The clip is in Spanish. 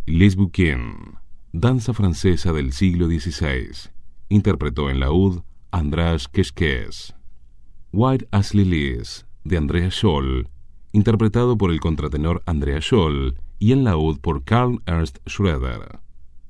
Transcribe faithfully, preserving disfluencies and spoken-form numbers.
Les Bouquin, danza francesa del siglo dieciséis. Interpretó en laúd András Quesqués. White as Lilies, de Andrea Scholl, interpretado por el contratenor Andrea Scholl y en laúd por Karl Ernst Schroeder.